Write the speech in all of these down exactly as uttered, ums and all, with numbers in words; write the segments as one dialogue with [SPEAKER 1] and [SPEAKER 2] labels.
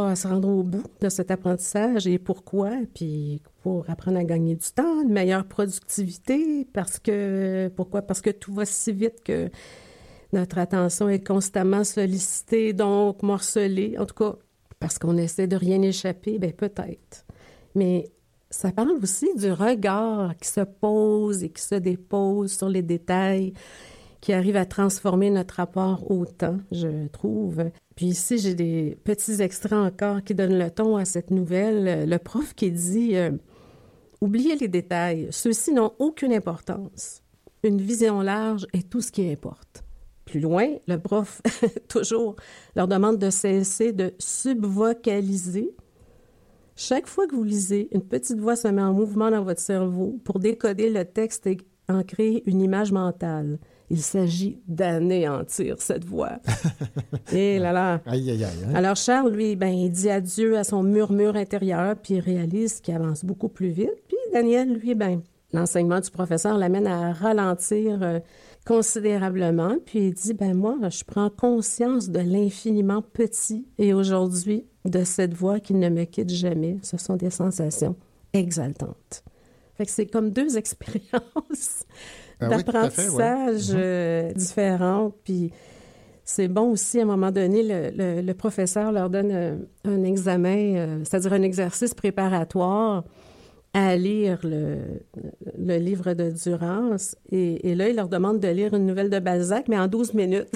[SPEAKER 1] à se rendre au bout de cet apprentissage et pourquoi, puis pour apprendre à gagner du temps, une meilleure productivité, parce que, pourquoi? Parce que tout va si vite que notre attention est constamment sollicitée, donc morcelée. En tout cas, parce qu'on essaie de rien échapper, bien peut-être. Mais ça parle aussi du regard qui se pose et qui se dépose sur les détails, qui arrive à transformer notre rapport au temps, je trouve. Puis ici, j'ai des petits extraits encore qui donnent le ton à cette nouvelle. Le prof qui dit euh, « Oubliez les détails, ceux-ci n'ont aucune importance. Une vision large est tout ce qui importe. » Plus loin, le prof, toujours, leur demande de cesser de subvocaliser. Chaque fois que vous lisez, une petite voix se met en mouvement dans votre cerveau pour décoder le texte et en créer une image mentale. Il s'agit d'anéantir cette voix. Et là là.
[SPEAKER 2] Aïe, aïe, aïe. Hein?
[SPEAKER 1] Alors Charles, lui, ben, il dit adieu à son murmure intérieur, puis il réalise qu'il avance beaucoup plus vite. Puis Daniel, lui, ben, l'enseignement du professeur l'amène à ralentir euh, considérablement. Puis il dit, ben moi, je prends conscience de l'infiniment petit et aujourd'hui de cette voix qui ne me quitte jamais. Ce sont des sensations exaltantes. Fait que c'est comme deux expériences
[SPEAKER 2] ah
[SPEAKER 1] d'apprentissage
[SPEAKER 2] oui, ouais.
[SPEAKER 1] euh, différentes. Puis c'est bon aussi, à un moment donné, le, le, le professeur leur donne un, un examen, euh, c'est-à-dire un exercice préparatoire à lire le, le livre de Durance. Et, et là, il leur demande de lire une nouvelle de Balzac, mais en douze minutes.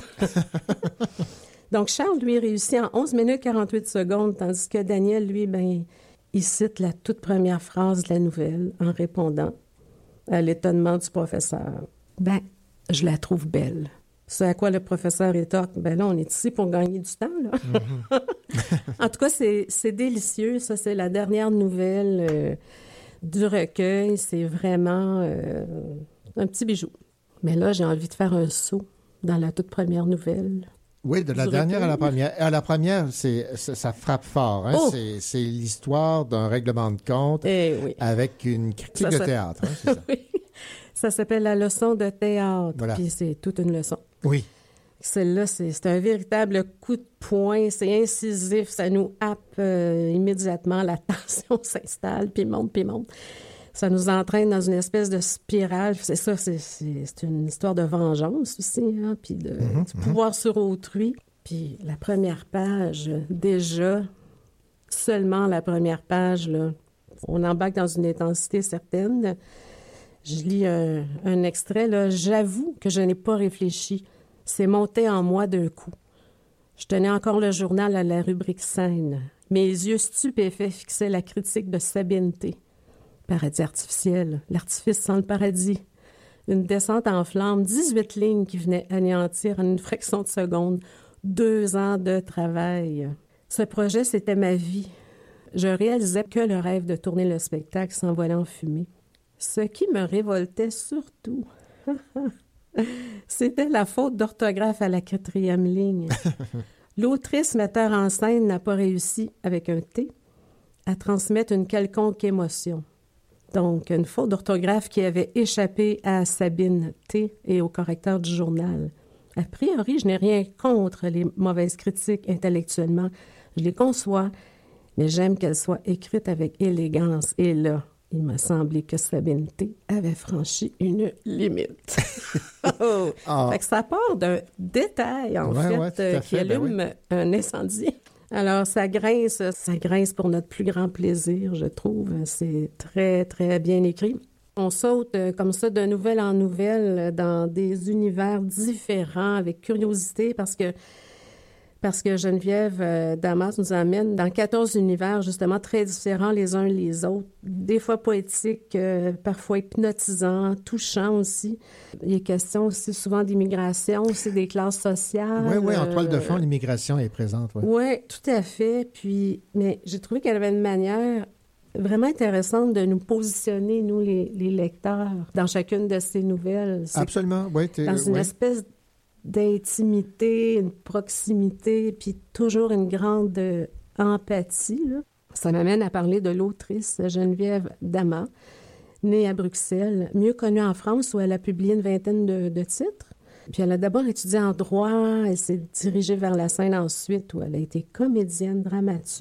[SPEAKER 1] Donc, Charles, lui, réussit en onze minutes quarante-huit secondes, tandis que Daniel, lui, ben, il cite la toute première phrase de la nouvelle en répondant à l'étonnement du professeur. Ben, je la trouve belle. Ce à quoi le professeur rétorque, ben là, on est ici pour gagner du temps, là. Mm-hmm. En tout cas, c'est, c'est délicieux. Ça, c'est la dernière nouvelle euh, du recueil. C'est vraiment euh, un petit bijou. Mais là, j'ai envie de faire un saut dans la toute première nouvelle.
[SPEAKER 2] Oui, de la dernière recueil. à la première. À la première, c'est, ça, ça frappe fort. Hein? Oh! C'est, c'est l'histoire d'un règlement de compte
[SPEAKER 1] eh oui.
[SPEAKER 2] avec une critique
[SPEAKER 1] ça,
[SPEAKER 2] de théâtre. Hein, c'est ça.
[SPEAKER 1] Oui. Ça s'appelle la leçon de théâtre.
[SPEAKER 2] Voilà.
[SPEAKER 1] Puis c'est toute une leçon.
[SPEAKER 2] Oui.
[SPEAKER 1] Celle-là, c'est, c'est un véritable coup de poing. C'est incisif. Ça nous happe euh, immédiatement. La tension s'installe, puis monte, puis monte. Ça nous entraîne dans une espèce de spirale. C'est ça, c'est, c'est, c'est une histoire de vengeance aussi, hein, puis de, mm-hmm, du pouvoir mm-hmm. sur autrui. Puis la première page, déjà, seulement la première page, là, on embarque dans une intensité certaine. Je lis un, un extrait, là. « J'avoue que je n'ai pas réfléchi. C'est monté en moi d'un coup. Je tenais encore le journal à la rubrique scène. Mes yeux stupéfaits fixaient la critique de Sabine T. Paradis artificiel, l'artifice sans le paradis. Une descente en flammes, dix-huit lignes qui venaient anéantir en une fraction de seconde. Deux ans de travail. Ce projet, c'était ma vie. Je réalisais que le rêve de tourner le spectacle s'envolait en fumée. Ce qui me révoltait surtout, c'était la faute d'orthographe à la quatrième ligne. L'autrice metteur en scène n'a pas réussi, avec un T, à transmettre une quelconque émotion. Donc, une faute d'orthographe qui avait échappé à Sabine T. et au correcteur du journal. A priori, je n'ai rien contre les mauvaises critiques intellectuellement. Je les conçois, mais j'aime qu'elles soient écrites avec élégance. Et là, il m'a semblé que Sabine T. avait franchi une limite. oh. oh. Fait que ça part d'un détail, en
[SPEAKER 2] ouais,
[SPEAKER 1] fait,
[SPEAKER 2] ouais,
[SPEAKER 1] euh, qui
[SPEAKER 2] fait,
[SPEAKER 1] allume
[SPEAKER 2] ben
[SPEAKER 1] oui. un incendie. Alors, ça grince, ça grince pour notre plus grand plaisir, je trouve. C'est très, très bien écrit. On saute euh, comme ça de nouvelle en nouvelle dans des univers différents avec curiosité parce que parce que Geneviève euh, Damas nous amène dans quatorze univers justement très différents les uns les autres, des fois poétiques, euh, parfois hypnotisants, touchants aussi. Il est question aussi souvent d'immigration, aussi des classes sociales.
[SPEAKER 2] Oui, oui, en toile de fond, euh, l'immigration est présente. Oui,
[SPEAKER 1] ouais, tout à fait. Puis, mais j'ai trouvé qu'elle avait une manière vraiment intéressante de nous positionner, nous, les, les lecteurs, dans chacune de ces nouvelles. C'est
[SPEAKER 2] absolument, oui.
[SPEAKER 1] Dans une
[SPEAKER 2] oui.
[SPEAKER 1] espèce d'intimité, une proximité, puis toujours une grande euh, empathie. Là. Ça m'amène à parler de l'autrice Geneviève Damas, née à Bruxelles, mieux connue en France où elle a publié une vingtaine de, de titres. Puis elle a d'abord étudié en droit, elle s'est dirigée vers la scène ensuite où elle a été comédienne, dramaturge.